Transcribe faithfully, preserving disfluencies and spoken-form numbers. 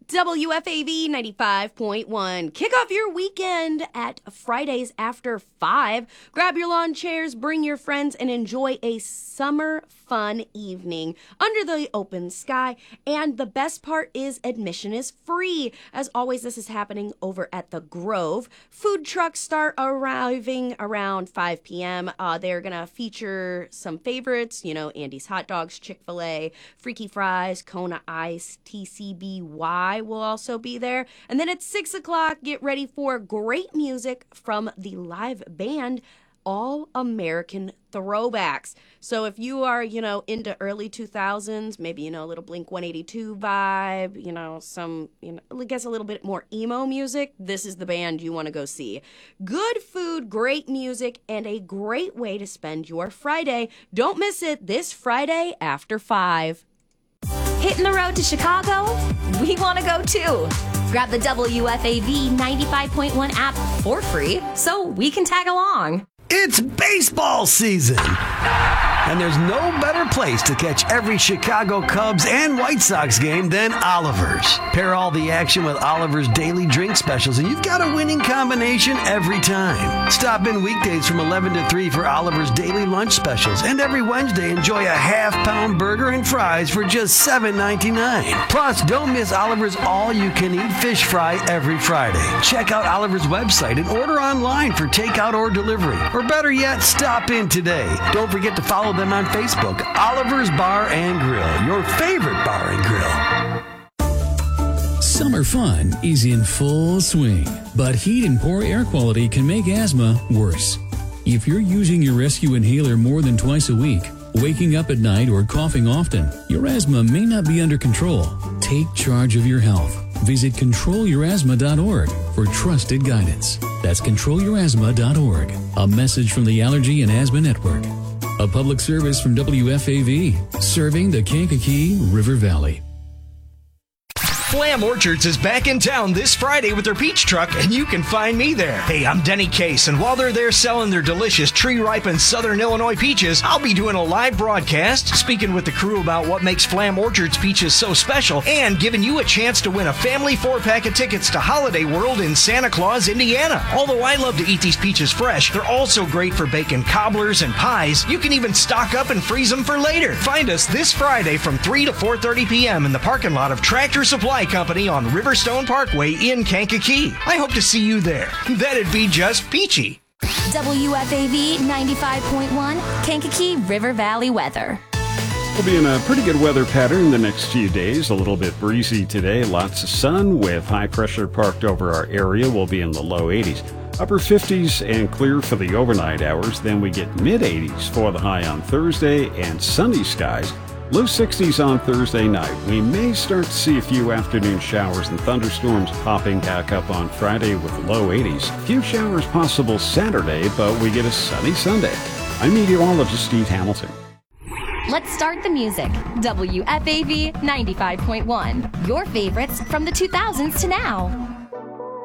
W F A V ninety-five point one. Kick off your weekend at Fridays after five. Grab your lawn chairs, bring your friends, and enjoy a summer fun evening under the open sky. And the best part is admission is free. As always, this is happening over at the Grove. Food trucks start arriving around five p.m. Uh, they're going to feature some favorites, you know, Andy's Hot Dogs, Chick-fil-A, Freaky Fries, Kona Ice, T C B Y will also be there. And then at six o'clock, get ready for great music from the live band, All American Throwbacks. So if you are, you know, into early two thousands, maybe, you know, a little Blink one eighty-two vibe, you know, some, you know, I guess a little bit more emo music, this is the band you want to go see. Good food, great music, and a great way to spend your Friday. Don't miss it this Friday after five. Hitting the road to Chicago? We want to go too. Grab the W F A V ninety-five point one app for free so we can tag along. It's baseball season, and there's no better place to catch every Chicago Cubs and White Sox game than Oliver's. Pair all the action with Oliver's daily drink specials, and you've got a winning combination every time. Stop in weekdays from eleven to three for Oliver's daily lunch specials, and every Wednesday enjoy a half-pound burger and fries for just seven ninety-nine. Plus, don't miss Oliver's all-you-can-eat fish fry every Friday. Check out Oliver's website and order online for takeout or delivery. Or better yet, stop in today. Don't forget to follow them on Facebook, Oliver's Bar and Grill, your favorite bar and grill. Summer fun is in full swing, but heat and poor air quality can make asthma worse. If you're using your rescue inhaler more than twice a week, waking up at night, or coughing often, your asthma may not be under control. Take charge of your health. Visit control your asthma dot org for trusted guidance. That's control your asthma dot org. A message from the Allergy and Asthma Network. A public service from W F A V, serving the Kankakee River Valley. Flam Orchards is back in town this Friday with their peach truck, and you can find me there. Hey, I'm Denny Case, and while they're there selling their delicious tree-ripened Southern Illinois peaches, I'll be doing a live broadcast, speaking with the crew about what makes Flam Orchards peaches so special, and giving you a chance to win a family four-pack of tickets to Holiday World in Santa Claus, Indiana. Although I love to eat these peaches fresh, they're also great for baking cobblers and pies. You can even stock up and freeze them for later. Find us this Friday from three to four thirty p.m. in the parking lot of Tractor Supply Company on Riverstone Parkway in Kankakee. I hope to see you there. That'd be just peachy. W F A V ninety-five point one, Kankakee River Valley weather. We'll be in a pretty good weather pattern the next few days. A little bit breezy today, lots of sun with high pressure parked over our area. We'll be in the low eighties. Upper fifties and clear for the overnight hours. Then we get mid eighties for the high on Thursday and sunny skies. Low sixties on Thursday night. We may start to see a few afternoon showers and thunderstorms popping back up on Friday with low eighties. A few showers possible Saturday, but we get a sunny Sunday. I'm meteorologist Steve Hamilton. Let's start the music. W F A V ninety-five point one. Your favorites from the two thousands to now.